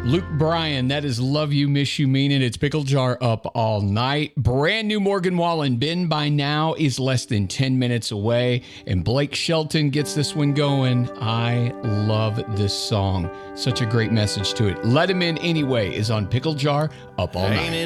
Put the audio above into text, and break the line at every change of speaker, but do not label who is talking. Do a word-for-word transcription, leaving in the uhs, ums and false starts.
Luke Bryan, that is Love You, Miss You, Mean It. It's Pickle Jar Up All Night. Brand new Morgan Wallen. Ben by now is less than ten minutes away. And Blake Shelton gets this one going. I love this song. Such a great message to it. Let Him In Anyway is on Pickle Jar Up All Night.